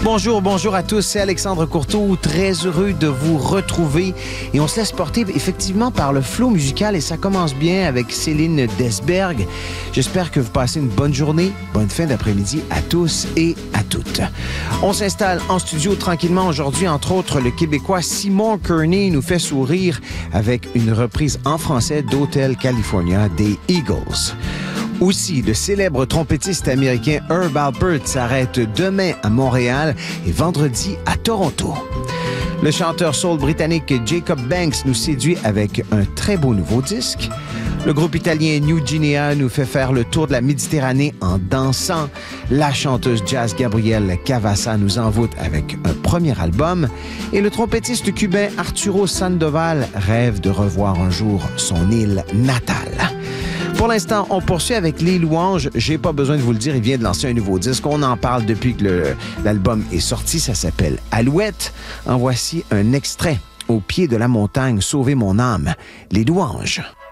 Bonjour à tous, c'est Alexandre Courteau, très heureux de vous retrouver et on se laisse porter effectivement par le flow musical et ça commence bien avec Céline Desberg. J'espère que vous passez une bonne journée, bonne fin d'après-midi à tous et à toutes. On s'installe en studio tranquillement aujourd'hui, entre autres le Québécois Simon Kearney nous fait sourire avec une reprise en français d'Hotel California des Eagles. Aussi, le célèbre trompettiste américain Herb Alpert s'arrête demain à Montréal et vendredi à Toronto. Le chanteur soul britannique Jacob Banks nous séduit avec un très beau nouveau disque. Le groupe italien New Guinea nous fait faire le tour de la Méditerranée en dansant. La chanteuse jazz Gabrielle Cavassa nous envoûte avec un premier album. Et le trompettiste cubain Arturo Sandoval rêve de revoir un jour son île natale. Pour l'instant, on poursuit avec Les Louanges. J'ai pas besoin de vous le dire, il vient de lancer un nouveau disque. On en parle depuis que l'album est sorti. Ça s'appelle Alouette. En voici un extrait. Au pied de la montagne, sauver mon âme. Les Louanges.